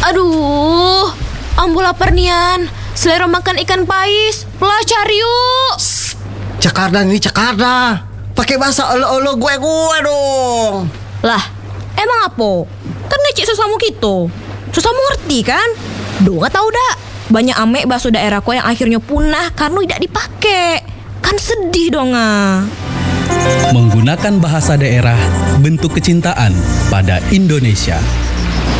Aduh, ambo lapar nian. Selera makan ikan pais. Lah cari yuk. Cakarda nih cakarda. Pakai bahasa olo-olo gue dong. Lah, emang apa? Kan ngecik sesamu gitu. Sesamu ngerti kan? Duh gak tau dak. Banyak ame bakso daerahku yang akhirnya punah karena tidak dipakai. Kan sedih dong ah. Menggunakan bahasa daerah, bentuk kecintaan pada Indonesia.